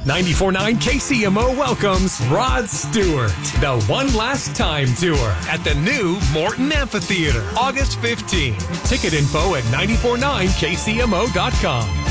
94.9 KCMO welcomes Rod Stewart, the One Last Time Tour at the new Morton Amphitheater, August 15. Ticket info at 94.9KCMO.com.